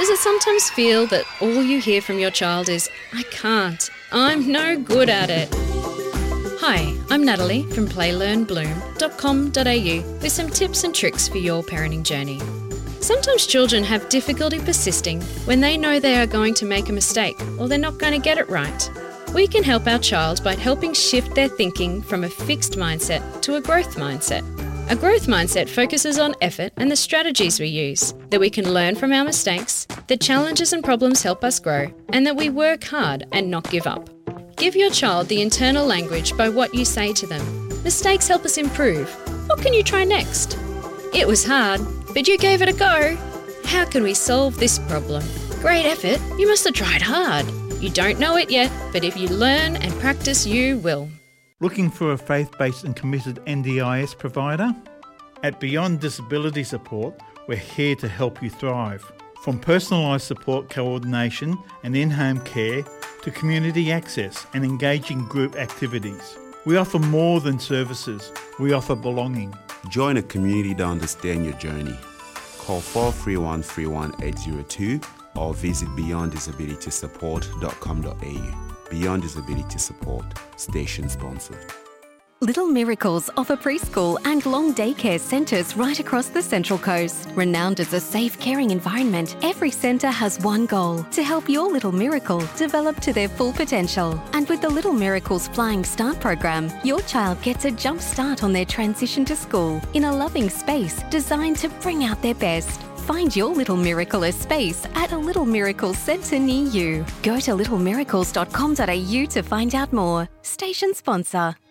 Does it sometimes feel that all you hear from your child is, "I can't, I'm no good at it"? Hi, I'm Natalie from playlearnbloom.com.au with some tips and tricks for your parenting journey. Sometimes children have difficulty persisting when they know they are going to make a mistake or they're not going to get it right. We can help our child by helping shift their thinking from a fixed mindset to a growth mindset. A growth mindset focuses on effort and the strategies we use, that we can learn from our mistakes, that challenges and problems help us grow, and that we work hard and not give up. Give your child the internal language by what you say to them. Mistakes help us improve. What can you try next? It was hard, but you gave it a go. How can we solve this problem? Great effort, you must have tried hard. You don't know it yet, but if you learn and practice, you will. Looking for a faith-based and committed NDIS provider? At Beyond Disability Support, we're here to help you thrive. From personalised support coordination and in-home care to community access and engaging group activities. We offer more than services, we offer belonging. Join a community to understand your journey. Call 431 31802 or visit beyonddisabilitysupport.com.au. Beyond Disability Support, station sponsored. Little Miracles offer preschool and long daycare centres right across the Central Coast. Renowned as a safe, caring environment, every centre has one goal: to help your little miracle develop to their full potential. And with the Little Miracles Flying Start program, your child gets a jump start on their transition to school in a loving space designed to bring out their best. Find your Little Miracle a space at a Little Miracles centre near you. Go to littlemiracles.com.au to find out more. Station sponsor.